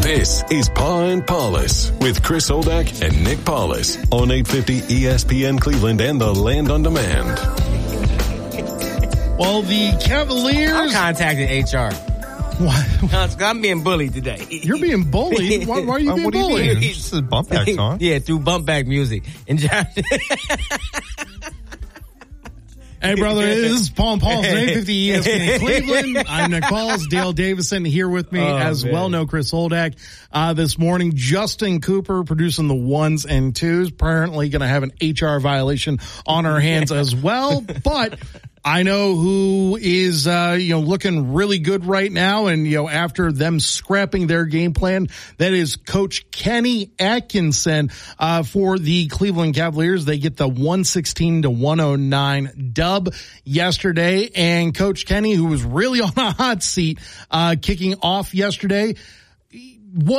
This is Paw and Paulus with Chris Oldak and Nick Paulus on 850 ESPN Cleveland and the Land on Demand. Well, the Cavaliers... I'm contacting HR. What? I'm being bullied today. You're being bullied? Why are you being bullied? It's just a bump back song. Yeah, through bump back music. And Hey, brother, this is Paul and Paul's 850 ESPN Cleveland. I'm Nick Paulus, Dale Davison here with me well. No Chris Oldak. This morning, Justin Cooper producing the ones and twos. Apparently going to have an HR violation on our hands as well. But I know who is, looking really good right now. And, after them scrapping their game plan, that is Coach Kenny Atkinson, for the Cleveland Cavaliers. They get the 116-109 dub yesterday. And Coach Kenny, who was really on a hot seat, kicking off yesterday, was